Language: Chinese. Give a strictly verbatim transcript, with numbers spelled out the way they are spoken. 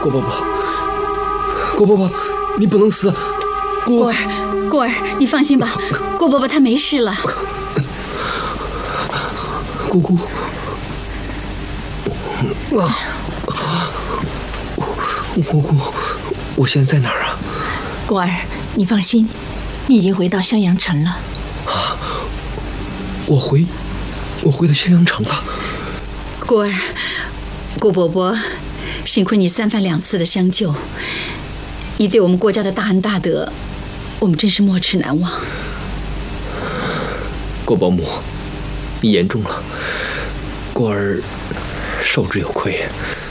郭伯伯，郭伯伯，你不能死！ 郭儿，郭儿，你放心吧，郭伯伯他没事了。 姑姑，啊，姑姑，我现在在哪儿啊？ 郭儿，你放心，你已经回到襄阳城了。 啊，我回，我回到襄阳城了。 郭儿，郭伯伯，幸亏你三番两次的相救，你对我们郭家的大恩大德，我们真是没齿难忘。 郭保姆，你言重了，郭儿受之有愧。